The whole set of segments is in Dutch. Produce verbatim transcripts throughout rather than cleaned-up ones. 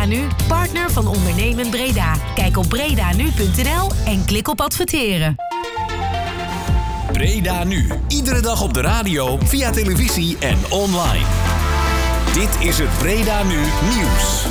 Breda Nu, partner van Ondernemend Breda. Kijk op bredanu punt n l en klik op adverteren. Breda Nu. Iedere dag op de radio, via televisie en online. Dit is het Breda Nu Nieuws.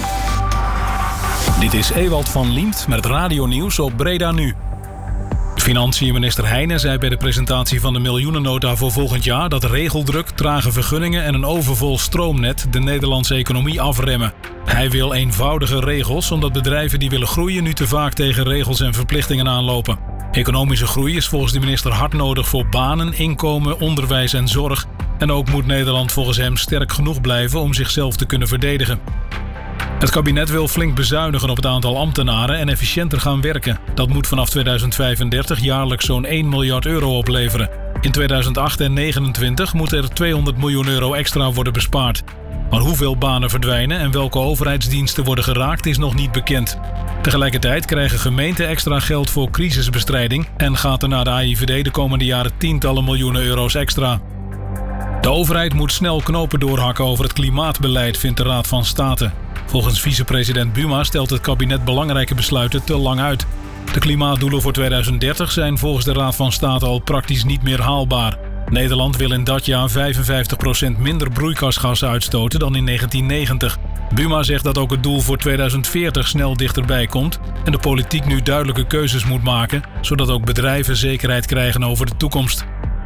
Dit is Ewald van Liemt met het radionieuws op Breda Nu. Financiën-minister Heijnen zei bij de presentatie van de miljoenennota voor volgend jaar dat regeldruk, trage vergunningen en een overvol stroomnet de Nederlandse economie afremmen. Hij wil eenvoudige regels, omdat bedrijven die willen groeien nu te vaak tegen regels en verplichtingen aanlopen. Economische groei is volgens de minister hard nodig voor banen, inkomen, onderwijs en zorg. En ook moet Nederland volgens hem sterk genoeg blijven om zichzelf te kunnen verdedigen. Het kabinet wil flink bezuinigen op het aantal ambtenaren en efficiënter gaan werken. Dat moet vanaf tweeduizend vijfendertig jaarlijks zo'n één miljard euro opleveren. In tweeduizend acht en negenentwintig moet er tweehonderd miljoen euro extra worden bespaard. Maar hoeveel banen verdwijnen en welke overheidsdiensten worden geraakt is nog niet bekend. Tegelijkertijd krijgen gemeenten extra geld voor crisisbestrijding en gaat er naar de A I V D de komende jaren tientallen miljoenen euro's extra. De overheid moet snel knopen doorhakken over het klimaatbeleid, vindt de Raad van State. Volgens vicepresident Buma stelt het kabinet belangrijke besluiten te lang uit. De klimaatdoelen voor tweeduizend dertig zijn volgens de Raad van State al praktisch niet meer haalbaar. Nederland wil in dat jaar vijfenvijftig procent minder broeikasgassen uitstoten dan in negentien negentig. Buma zegt dat ook het doel voor tweeduizend veertig snel dichterbij komt en de politiek nu duidelijke keuzes moet maken, zodat ook bedrijven zekerheid krijgen over de toekomst.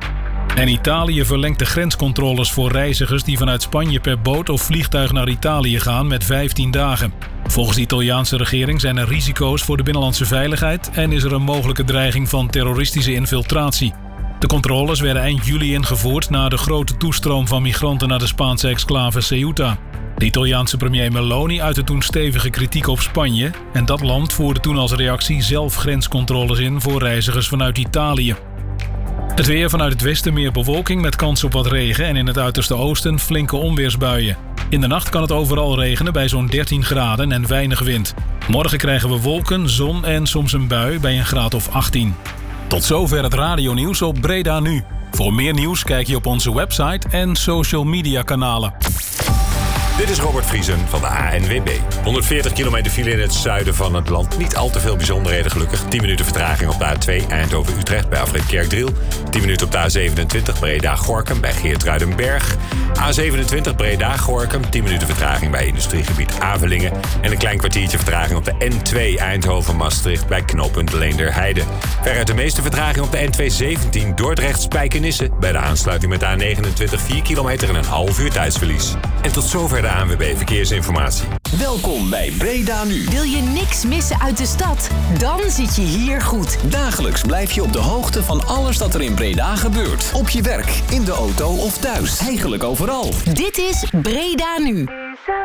En Italië verlengt de grenscontroles voor reizigers die vanuit Spanje per boot of vliegtuig naar Italië gaan met vijftien dagen. Volgens de Italiaanse regering zijn er risico's voor de binnenlandse veiligheid en is er een mogelijke dreiging van terroristische infiltratie. De controles werden eind juli ingevoerd na de grote toestroom van migranten naar de Spaanse exclave Ceuta. De Italiaanse premier Meloni uitte toen stevige kritiek op Spanje en dat land voerde toen als reactie zelf grenscontroles in voor reizigers vanuit Italië. Het weer: vanuit het westen meer bewolking met kans op wat regen en in het uiterste oosten flinke onweersbuien. In de nacht kan het overal regenen bij zo'n dertien graden en weinig wind. Morgen krijgen we wolken, zon en soms een bui bij een graad of achttien. Tot zover het radionieuws op Breda Nu. Voor meer nieuws kijk je op onze website en social media kanalen. Dit is Robert Vriesen van de A N W B. honderdveertig kilometer file in het zuiden van het land. Niet al te veel bijzonderheden gelukkig. tien minuten vertraging op de A twee Eindhoven-Utrecht bij afrit Kerkdriel. tien minuten op de A zevenentwintig Breda-Gorkum bij Geertruidenberg. A zevenentwintig Breda-Gorkum. tien minuten vertraging bij industriegebied Avelingen. En een klein kwartiertje vertraging op de N twee Eindhoven-Maastricht bij knooppunt Leenderheide. Veruit de meeste vertraging op de N tweehonderdzeventien Dordrecht-Spijkenisse. Bij de aansluiting met de A negenentwintig vier kilometer en een half uur tijdsverlies. En tot zover de A N W B Verkeersinformatie. Welkom bij Breda Nu. Wil je niks missen uit de stad? Dan zit je hier goed. Dagelijks blijf je op de hoogte van alles dat er in Breda gebeurt. Op je werk, in de auto of thuis. Eigenlijk overal. Dit is Breda Nu.